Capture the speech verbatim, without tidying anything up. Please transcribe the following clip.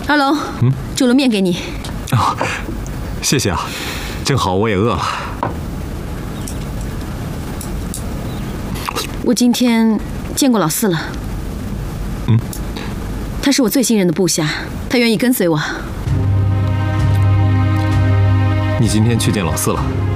二楼，嗯，煮了面给你。 啊，谢谢啊，正好我也饿了。 我今天见过老四了。 嗯， 他是我最信任的部下，他愿意跟随我。 你今天去见老四了？